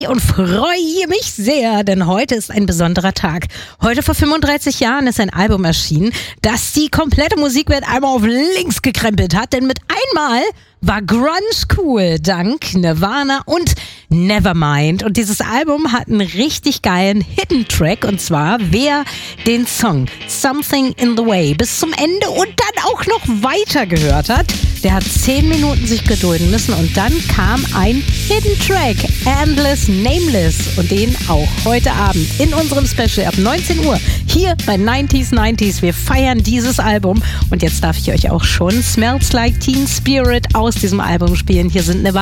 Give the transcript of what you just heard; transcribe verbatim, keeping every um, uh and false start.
Und freue mich sehr, denn heute ist ein besonderer Tag. Heute vor fünfunddreißig Jahren ist ein Album erschienen, das die komplette Musikwelt einmal auf links gekrempelt hat, denn mit einmal war Grunge cool, dank Nirvana und Nevermind. Und dieses Album hat einen richtig geilen Hidden Track, und zwar wer den Song Something in the Way bis zum Ende und dann auch noch weiter gehört hat, der hat zehn Minuten sich gedulden müssen, und dann kam ein Hidden Track, Endless Nameless, und den auch heute Abend in unserem Special ab neunzehn Uhr hier bei neunziger neunzig. Wir feiern dieses Album, und jetzt darf ich euch auch schon Smells Like Teen Spirit aus diesem Album spielen. Hier sind Nirvana.